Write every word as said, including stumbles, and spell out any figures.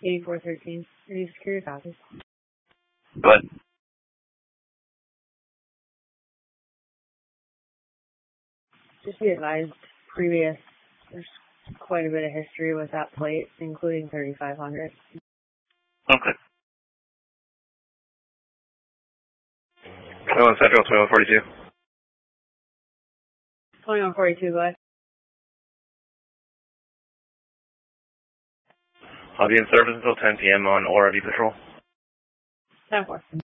eighty-four thirteen. Any security copies? But Just be advised, previous, there's quite a bit of history with that plate, including thirty-five hundred. okay. twenty-one Central, twenty-one forty-two. twenty-one forty-two, go ahead. I'll be in service until ten p m on O R V patrol. ten four.